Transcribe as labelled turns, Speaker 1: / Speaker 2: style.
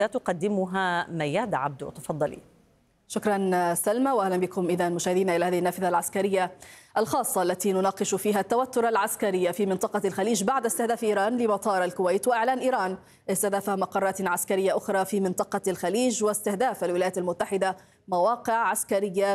Speaker 1: تقدمها مياد عبدو. تفضلي.
Speaker 2: شكرا سلمى، واهلا بكم اذا مشاهدينا الى هذه النافذه العسكريه الخاصه التي نناقش فيها التوتر العسكري في منطقه الخليج بعد استهداف ايران لمطار الكويت، واعلان ايران استهداف مقرات عسكريه اخرى في منطقه الخليج، واستهداف الولايات المتحده مواقع عسكريه